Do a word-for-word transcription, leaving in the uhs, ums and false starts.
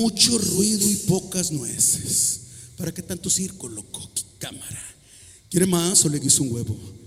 mucho ruido y pocas nueces. ¿Para qué tanto circo, loco? ¿Qué cámara? ¿Quiere más o le guiso un huevo?